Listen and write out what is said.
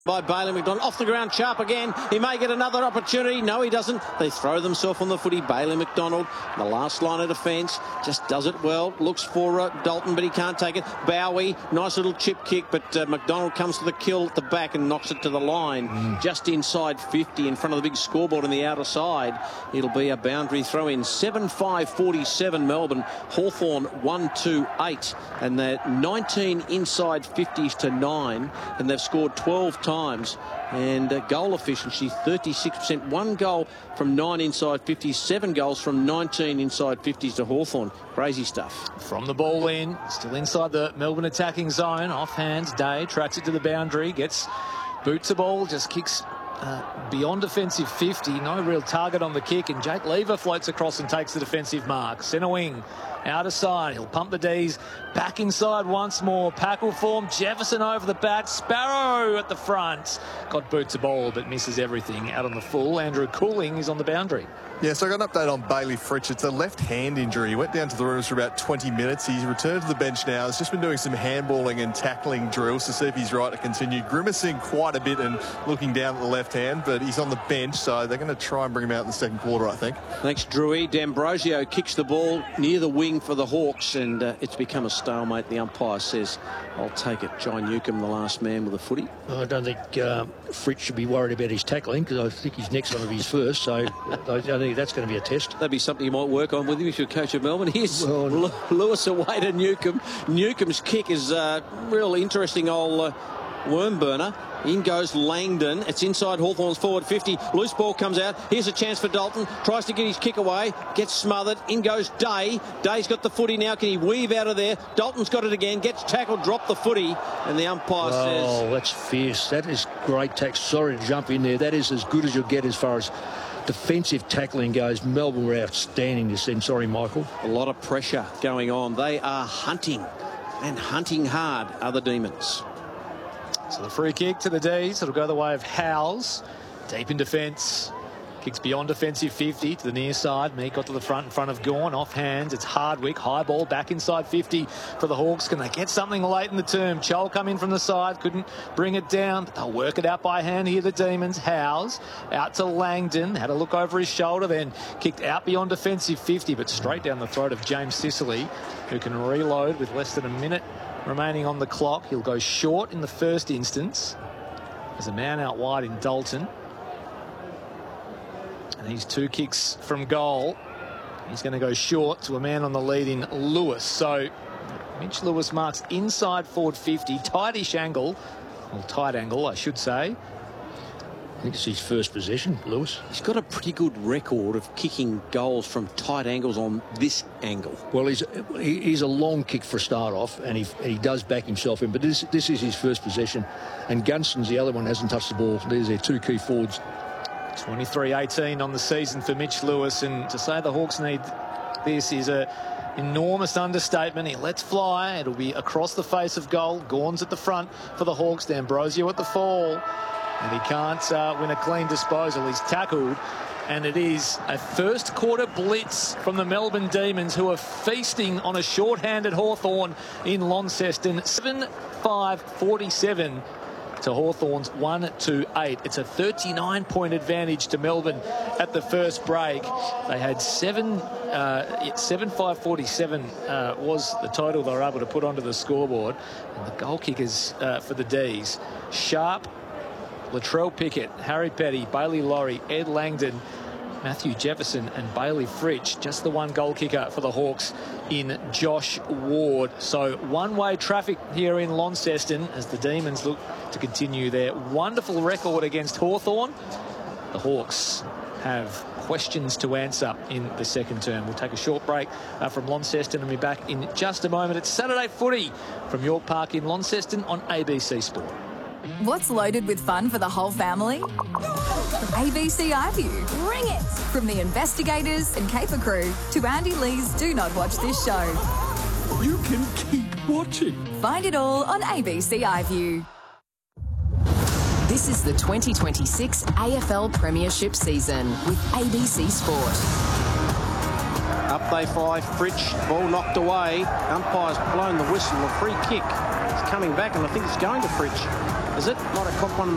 By Bailey McDonald, off the ground, sharp again. He may get another opportunity. No, he doesn't. They throw themselves on the footy. Bailey McDonald, the last line of defence, just does it well. Looks for Dalton, but he can't take it. Bowie, nice little chip kick, but McDonald comes to the kill at the back and knocks it to the line. Just inside 50, in front of the big scoreboard on the outer side. It'll be a boundary throw in. 7-5-47 Melbourne. Hawthorn 1-2-8, and they're 19 inside 50s to 9, and they've scored 12 times. And goal efficiency 36%. One goal from 9 inside 50s, 7 goals from 19 inside 50s to Hawthorn. Crazy stuff. From the ball in, still inside the Melbourne attacking zone. Off hands, Day tracks it to the boundary, gets boots the ball, just kicks beyond defensive 50. No real target on the kick, and Jake Lever floats across and takes the defensive mark. Centre wing, out of side. He'll pump the D's back inside once more. Pack will form. Jefferson over the back. Sparrow at the front. Got boots a ball, but misses everything out on the full. Andrew Cooling is on the boundary. Yeah, so I got an update on Bailey Fritsch. It's a left hand injury. He went down to the rooms for about 20 minutes. He's returned to the bench now. He's just been doing some handballing and tackling drills to see if he's right to continue. Grimacing quite a bit and looking down at the left hand, but he's on the bench, so they're going to try and bring him out in the second quarter, I think. Thanks, Drewy. D'Ambrosio kicks the ball near the wing for the Hawks, and it's become a stalemate. The umpire says, I'll take it. John Newcomb, the last man with the footy. I don't think Fritsch should be worried about his tackling, because I think his next one will be his first, so I think that's going to be a test. That'd be something you might work on with him if you're coach of Melbourne. Here's Lewis away to Newcomb. Newcomb's kick is a real interesting old worm burner. In goes Langdon. It's inside Hawthorn's forward 50. Loose ball comes out. Here's a chance for Dalton. Tries to get his kick away. Gets smothered. In goes Day. Day's got the footy now. Can he weave out of there? Dalton's got it again. Gets tackled. Dropped the footy. And the umpire says... Oh, that's fierce. That is great tackle. Sorry to jump in there. That is as good as you'll get as far as defensive tackling goes. Melbourne were outstanding this end. Sorry, Michael. A lot of pressure going on. They are hunting, and hunting hard, are the Demons. So the free kick to the D's. It'll go the way of Howes. Deep in defence. Kicks beyond defensive 50 to the near side. Meek got to the front in front of Gawn. Off hands. It's Hardwick. High ball back inside 50 for the Hawks. Can they get something late in the term? Chol come in from the side. Couldn't bring it down. But they'll work it out by hand here, the Demons. Howes out to Langdon. Had a look over his shoulder, then kicked out beyond defensive 50, but straight down the throat of James Sicily, who can reload with less than a minute remaining on the clock. He'll go short in the first instance. There's a man out wide in Dalton. And he's 2 kicks from goal. He's going to go short to a man on the lead in Lewis. So Mitch Lewis marks inside forward 50. Tightish angle. Well, tight angle, I should say. I think it's his first possession, Lewis. He's got a pretty good record of kicking goals from tight angles on this angle. Well, he's a long kick for a start off, and he does back himself in. But this is his first possession. And Gunston's the other one, hasn't touched the ball. There's their 2 key forwards. 23-18 on the season for Mitch Lewis, and to say the Hawks need this is a enormous understatement. He lets fly. It'll be across the face of goal. Gawn's at the front for the Hawks. D'Ambrosio at the fall, and he can't win a clean disposal. He's tackled, and it is a first quarter blitz from the Melbourne Demons, who are feasting on a short-handed Hawthorn in Launceston. 7-5-47 to Hawthorn's 1-8. It's a 39-point advantage to Melbourne at the first break. They had 7-5-47 was the total they were able to put onto the scoreboard. And the goal kickers for the D's: Sharp, Latrell Pickett, Harry Petty, Bailey Laurie, Ed Langdon, Matthew Jefferson and Bailey Fritsch. Just the one goal kicker for the Hawks in Josh Ward. So one-way traffic here in Launceston as the Demons look to continue their wonderful record against Hawthorn. The Hawks have questions to answer in the second term. We'll take a short break from Launceston and be back in just a moment. It's Saturday footy from York Park in Launceston on ABC Sport. What's loaded with fun for the whole family? ABC iView. Bring it! From the investigators and caper crew to Andy Lee's Do Not Watch This Show. You can keep watching. Find it all on ABC iView. This is the 2026 AFL Premiership season with ABC Sport. Up they fly. Fritsch, ball knocked away. Umpire's blown the whistle. A free kick. It's coming back, and I think it's going to Fritsch. Is it? Might have caught one